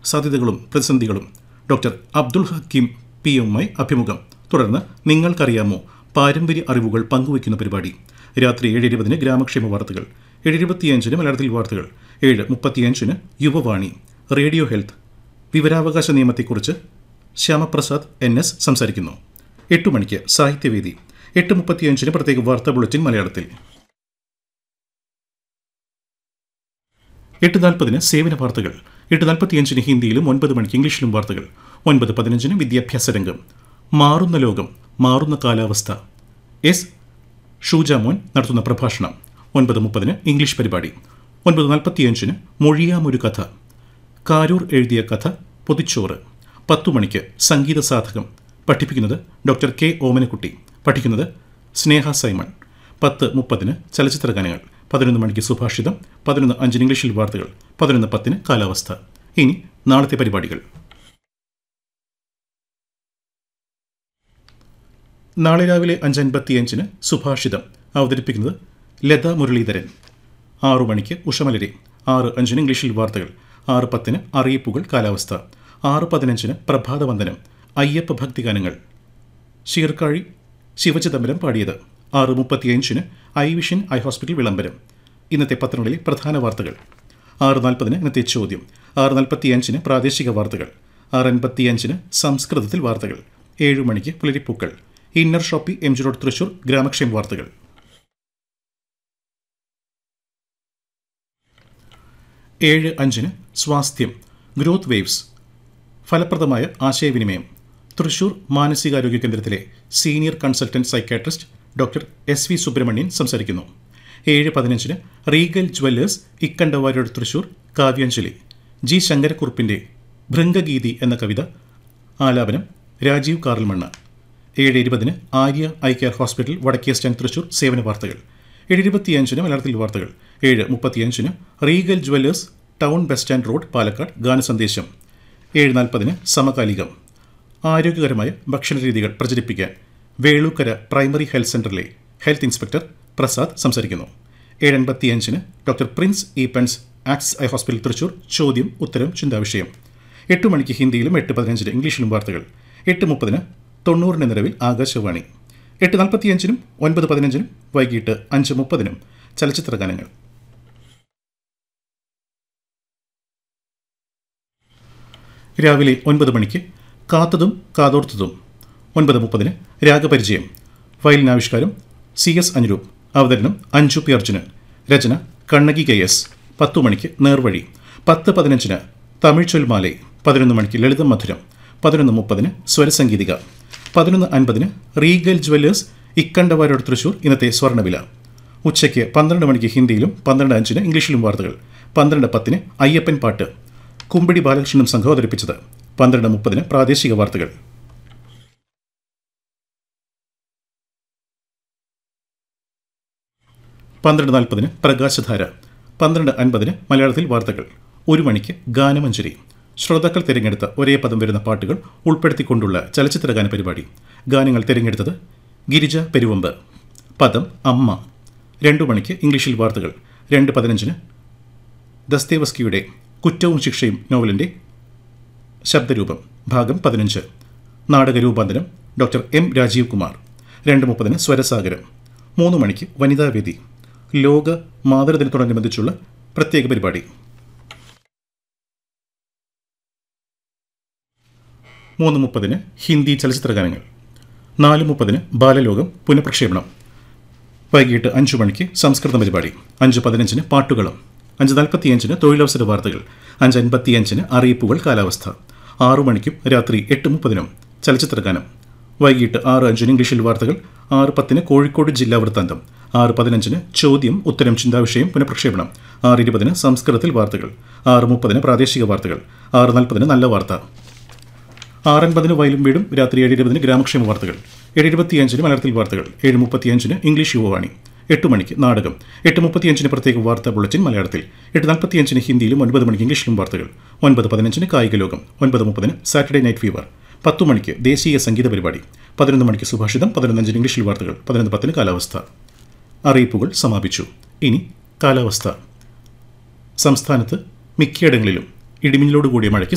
സാധ്യതകളും പ്രതിസന്ധികളും ഡോക്ടർ അബ്ദുൽ ഹക്കീം പിയുമായി അഭിമുഖം. തുടർന്ന് നിങ്ങൾക്കറിയാമോ പാരമ്പര്യ അറിവുകൾ പങ്കുവയ്ക്കുന്ന പരിപാടി. രാത്രി 7:20 ഗ്രാമക്ഷേമ വാർത്തകൾ, 7:25 മലയാളത്തിൽ വാർത്തകൾ, 7:35 യുവവാണി, റേഡിയോ ഹെൽത്ത്, വിവരാവകാശ നിയമത്തെക്കുറിച്ച് ശ്യാമപ്രസാദ് NS സംസാരിക്കുന്നു. 8 മണിക്ക് സാഹിത്യവേദി, 8:35 പ്രത്യേക വാർത്താ ബുള്ളറ്റിൻ മലയാളത്തിൽ. 8:40 സേവന വാർത്തകൾ, 8:45 ഹിന്ദിയിലും 9 മണിക്ക് ഇംഗ്ലീഷിലും വാർത്തകൾ, 9:15 വിദ്യാഭ്യാസ രംഗം. മാറുന്ന ലോകം, മാറുന്ന കാലാവസ്ഥ. S. ഷൂജാമോൻ നടത്തുന്ന പ്രഭാഷണം. 9:30 ഇംഗ്ലീഷ് പരിപാടി. 9:45 മൊഴിയാമൊരു കഥ, കാരൂർ എഴുതിയ കഥ പൊതിച്ചോറ്. 10 മണിക്ക് സംഗീത സാധകം. പഠിപ്പിക്കുന്നത് ഡോക്ടർ K. ഓമനക്കുട്ടി. പഠിക്കുന്നത് സ്നേഹ സൈമൺ. 10:30 ചലച്ചിത്ര ഗാനങ്ങൾ. 11 മണിക്ക് സുഭാഷിതം. 11:05 ഇംഗ്ലീഷിൽ വാർത്തകൾ. 11:10 കാലാവസ്ഥ. ഇനി നാളത്തെ പരിപാടികൾ. നാളെ രാവിലെ 5:55 സുഭാഷിതം. അവതരിപ്പിക്കുന്നത് ലത മുരളീധരൻ. 6 മണിക്ക് ഉഷമലരി. 6:05 ഇംഗ്ലീഷിൽ വാർത്തകൾ. 6:10 അറിയിപ്പുകൾ കാലാവസ്ഥ. 6:15 പ്രഭാതവന്ദനം, അയ്യപ്പ ഭക്തിഗാനങ്ങൾ. ശീർക്കാഴി ശിവചിദംബരം പാടിയത്. 6:35 ഐ വിഷൻ ഐ ഹോസ്പിറ്റൽ വിളംബരം. ഇന്നത്തെ പത്രങ്ങളിലെ പ്രധാന വാർത്തകൾ. 6:40 ഇന്നത്തെ ചോദ്യം. 6:45 പ്രാദേശിക വാർത്തകൾ. 6:55 സംസ്കൃതത്തിൽ വാർത്തകൾ. 7 മണിക്ക് പുലരിപ്പൂക്കൾ. Inner Shopee MG road Thrissur ഗ്രാമക്ഷേമ വാർത്തകൾ. 7:05 സ്വാസ്ഥ്യം, ഗ്രോത്ത് വേവ്സ്, ഫലപ്രദമായ ആശയവിനിമയം. തൃശൂർ മാനസികാരോഗ്യ കേന്ദ്രത്തിലെ senior consultant psychiatrist doctor SV Subramanian സംസാരിക്കുന്നു. 7:15 Regal Jewellers ഇക്കണ്ടവാരോട് Thrissur Kavyanjali. G. ശങ്കരക്കുറുപ്പിന്റെ Bhringageethi എന്ന കവിത. ആലാപനം Rajeev Karalmanna. 7:20 Arya eye care hospital വടക്കേ സ്റ്റാൻഡ് തൃശൂർ സേവന വാർത്തകൾ. 7:25 മലയാളത്തിൽ വാർത്തകൾ. 7:35 Regal Jewellers town bus stand road Palakkad ഗാനസന്ദേശം. 7:40 സമകാലികം. ആരോഗ്യകരമായ ഭക്ഷണരീതികൾ പ്രചരിപ്പിക്കാൻ വേളൂക്കര പ്രൈമറി ഹെൽത്ത് സെന്ററിലെ ഹെൽത്ത് ഇൻസ്പെക്ടർ പ്രസാദ് സംസാരിക്കുന്നു. 7:55 doctor Prince Eappen's ax eye hospital Thrissur ചോദ്യം ഉത്തരം ചിന്താവിഷയം. 8 മണിക്ക് ഹിന്ദിയിലും 8:15 ഇംഗ്ലീഷിലും വാർത്തകൾ. 8:30 90 നിറവിൽ ആകാശവാണി. 8:45 9:15 വൈകിട്ട് 5:30 ചലച്ചിത്ര ഗാനങ്ങൾ. രാവിലെ 9 മണിക്ക് കാത്തതും കാതോർത്തതും. 9:30 രാഗപരിചയം. വയലിനാവിഷ്കാരം CS അനുരൂപ്. അവതരണം അഞ്ജു P. അർജുനൻ. രചന കണ്ണകി KS. 10 മണിക്ക് നേർവഴി. 10:15 തമിഴ് ചൊൽമാലൈ. 11 മണിക്ക് ലളിതം മധുരം. 11:30 സ്വരസംഗീതിക. 11:50 റീഗൽ ജ്വല്ലേഴ്സ് ഇക്കണ്ടവാരോട് തൃശൂർ ഇന്നത്തെ സ്വർണ്ണവില. ഉച്ചയ്ക്ക് 12 മണിക്ക് ഹിന്ദിയിലും 12:05 ഇംഗ്ലീഷിലും വാർത്തകൾ. 12:10 അയ്യപ്പൻ പാട്ട്, കുമ്പിടി ബാലകൃഷ്ണനും സംഘം അവതരിപ്പിച്ചത്. 12:30 പ്രാദേശിക വാർത്തകൾ. 12:40 പ്രകാശധാര. 12:50 മലയാളത്തിൽ വാർത്തകൾ. 1 മണിക്ക് ഗാനമഞ്ജരി. ശ്രോതാക്കൾ തിരഞ്ഞെടുത്ത ഒരേ പദം വരുന്ന പാട്ടുകൾ ഉൾപ്പെടുത്തിക്കൊണ്ടുള്ള ചലച്ചിത്ര ഗാന പരിപാടി. ഗാനങ്ങൾ തിരഞ്ഞെടുത്തത് ഗിരിജ പെരുവമ്പ്. പദം അമ്മ. 2 മണിക്ക് ഇംഗ്ലീഷിൽ വാർത്തകൾ. 2:15 ദസ്തേവസ്കിയുടെ കുറ്റവും ശിക്ഷയും നോവലിൻ്റെ ശബ്ദരൂപം ഭാഗം 15. നാടകരൂപാന്തരം ഡോക്ടർ M. രാജീവ് കുമാർ. 2:30 സ്വരസാഗരം. 3 മണിക്ക് വനിതാവേദി. ലോക മാതൃദിനത്തോടനുബന്ധിച്ചുള്ള പ്രത്യേക പരിപാടി. 3:30 ഹിന്ദി ചലച്ചിത്ര ഗാനങ്ങൾ. 4:30 ബാലലോകം പുനഃപ്രക്ഷേപണം. വൈകിട്ട് 5 മണിക്ക് സംസ്കൃത പരിപാടി. 5:15 പാട്ടുകളും. 5:45 തൊഴിലവസര വാർത്തകൾ. 5:55 അറിയിപ്പുകൾ കാലാവസ്ഥ. 6 മണിക്കും രാത്രി 8:30 ചലച്ചിത്ര ഗാനം. വൈകിട്ട് 6:05 ഇംഗ്ലീഷിൽ വാർത്തകൾ. 6:10 കോഴിക്കോട് ജില്ലാ വൃത്താന്തം. 6:15 ചോദ്യം ഉത്തരം ചിന്താവിഷയം പുനഃപ്രക്ഷേപണം. 6:20 സംസ്കൃതത്തിൽ വാർത്തകൾ. 6:30 പ്രാദേശിക വാർത്തകൾ. 6:40 നല്ല വാർത്ത. 6:50 വയലും വീടും. രാത്രി 7:20 ഗ്രാമക്ഷേമ വാർത്തകൾ. 7:25 മലയാളത്തിൽ വാർത്തകൾ. 7:35 ഇംഗ്ലീഷ് യുവവാണി. 8 മണിക്ക് നാടകം. 8:35 പ്രത്യേക വാർത്താ ബുള്ളറ്റിൻ മലയാളത്തിൽ. 8:45 ഹിന്ദിയിലും 9 മണിക്ക് ഇംഗ്ലീഷിലും വാർത്തകൾ. 9:15 കായിക ലോകം. 9:30 സാറ്റർഡേ നൈറ്റ് ഫീവർ. 10 മണിക്ക് ദേശീയ സംഗീത പരിപാടി. 11 മണിക്ക് സുഭാഷിതം. 11:05 ഇംഗ്ലീഷിൽ വാർത്തകൾ. 11:10 കാലാവസ്ഥ. അറിയിപ്പുകൾ സമാപിച്ചു. ഇനി കാലാവസ്ഥ. സംസ്ഥാനത്ത് മിക്കയിടങ്ങളിലും ഇടിമിന്നലോടുകൂടിയ മഴയ്ക്ക്